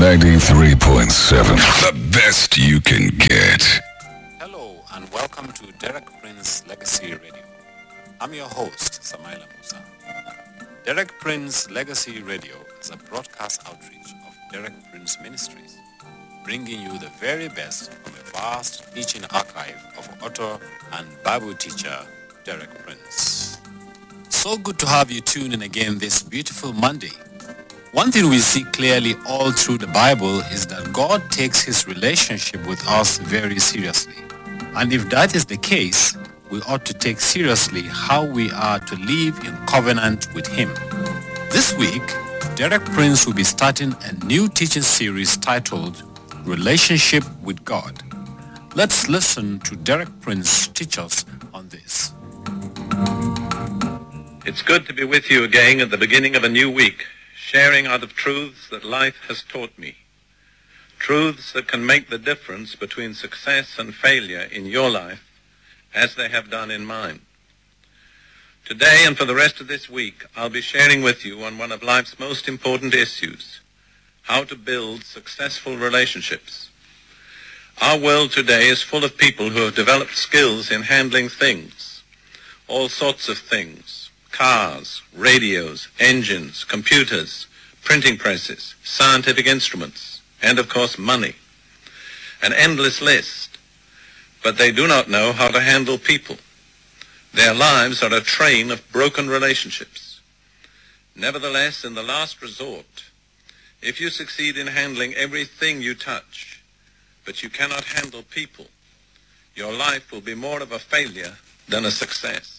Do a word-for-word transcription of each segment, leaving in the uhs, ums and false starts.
ninety-three point seven. The best you can get. Hello and welcome to Derek Prince Legacy Radio. I'm your host, Samaila Musa. Derek Prince Legacy Radio is a broadcast outreach of Derek Prince Ministries, bringing you the very best from a vast teaching archive of author and Bible teacher Derek Prince. So good to have you tune in again this beautiful Monday. One thing we see clearly all through the Bible is that God takes his relationship with us very seriously. And if that is the case, we ought to take seriously how we are to live in covenant with him. This week, Derek Prince will be starting a new teaching series titled Relationship with God. Let's listen to Derek Prince teach us on this. It's good to be with you again at the beginning of a new week, sharing out of truths that life has taught me. Truths that can make the difference between success and failure in your life as they have done in mine. Today and for the rest of this week, I'll be sharing with you on one of life's most important issues, how to build successful relationships. Our world today is full of people who have developed skills in handling things, all sorts of things. Cars, radios, engines, computers, printing presses, scientific instruments, and of course money. An endless list. But they do not know how to handle people. Their lives are a train of broken relationships. Nevertheless, in the last resort, if you succeed in handling everything you touch, but you cannot handle people, your life will be more of a failure than a success.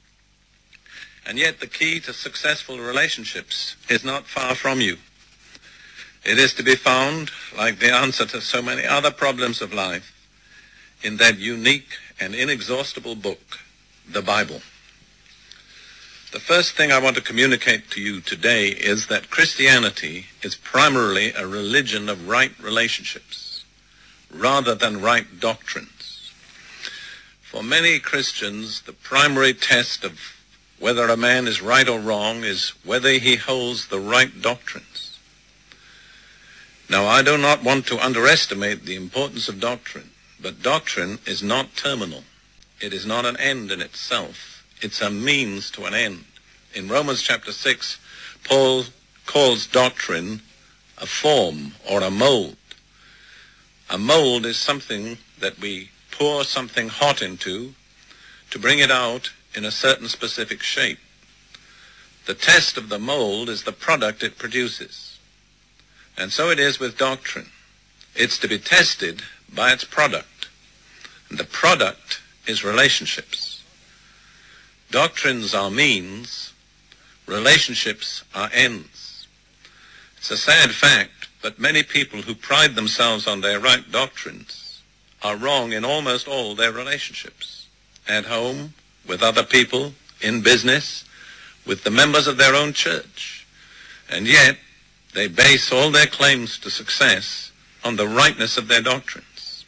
And yet the key to successful relationships is not far from you. It is to be found, like the answer to so many other problems of life, in that unique and inexhaustible book, the Bible. The first thing I want to communicate to you today is that Christianity is primarily a religion of right relationships, rather than right doctrines. For many Christians, the primary test of whether a man is right or wrong is whether he holds the right doctrines. Now, I do not want to underestimate the importance of doctrine, but doctrine is not terminal. It is not an end in itself. It's a means to an end. In Romans chapter six, Paul calls doctrine a form or a mold. A mold is something that we pour something hot into to bring it out in a certain specific shape. The test of the mold is the product it produces. And so it is with doctrine. It's to be tested by its product. And the product is relationships. Doctrines are means, relationships are ends. It's a sad fact, but many people who pride themselves on their right doctrines are wrong in almost all their relationships. At home, with other people, in business, with the members of their own church. And yet, they base all their claims to success on the rightness of their doctrines.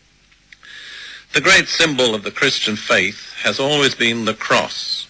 The great symbol of the Christian faith has always been the cross.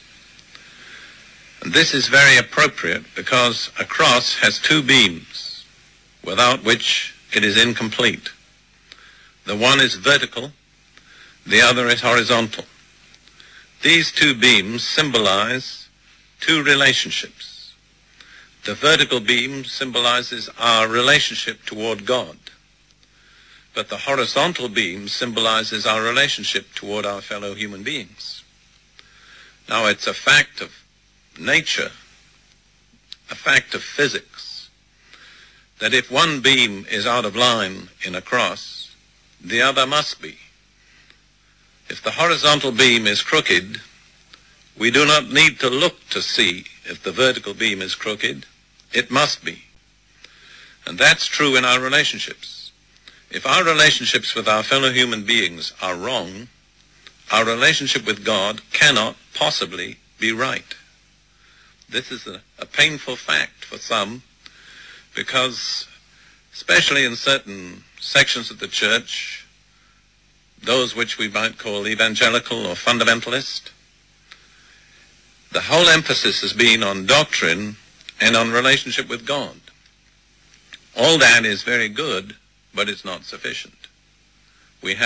And this is very appropriate because a cross has two beams, without which it is incomplete. The one is vertical, the other is horizontal. These two beams symbolize two relationships. The vertical beam symbolizes our relationship toward God, but the horizontal beam symbolizes our relationship toward our fellow human beings. Now, it's a fact of nature, a fact of physics, that if one beam is out of line in a cross, the other must be. If the horizontal beam is crooked, we do not need to look to see if the vertical beam is crooked. It must be. And that's true in our relationships. If our relationships with our fellow human beings are wrong, our relationship with God cannot possibly be right. This is a, a painful fact for some, because especially in certain sections of the church, those which we might call evangelical or fundamentalist, the whole emphasis has been on doctrine and on relationship with God. All that is very good, but it's not sufficient. We have